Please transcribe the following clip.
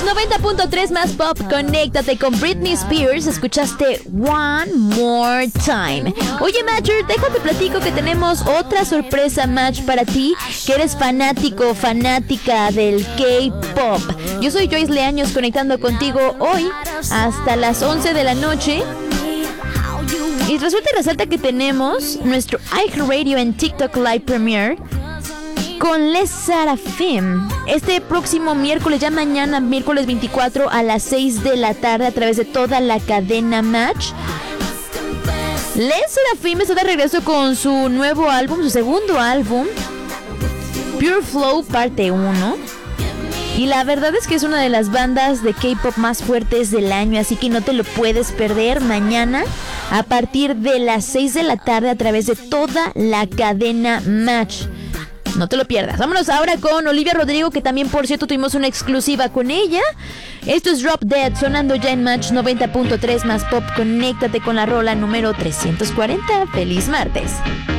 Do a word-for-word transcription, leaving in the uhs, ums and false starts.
noventa punto tres más pop, conéctate con Britney Spears. Escuchaste One More Time. Oye, Matcher, déjate platico que tenemos otra sorpresa, Match, para ti, que eres fanático, fanática del K-pop. Yo soy Joyce Leaños, conectando contigo hoy hasta las once de la noche. Y resulta y resalta que tenemos nuestro iHeartRadio en TikTok Live Premiere con Les Sserafim este próximo miércoles, ya mañana, miércoles veinticuatro a las seis de la tarde, a través de toda la cadena Match. Les Sserafim está de regreso con su nuevo álbum, su segundo álbum, Pure Flow parte uno. Y la verdad es que es una de las bandas de K-pop más fuertes del año, así que no te lo puedes perder mañana a partir de las seis de la tarde a través de toda la cadena Match. No te lo pierdas. Vámonos ahora con Olivia Rodrigo, que también, por cierto, tuvimos una exclusiva con ella. Esto es Drop Dead, sonando ya en Match noventa punto tres más pop. Conéctate con la rola número trescientos cuarenta. ¡Feliz martes!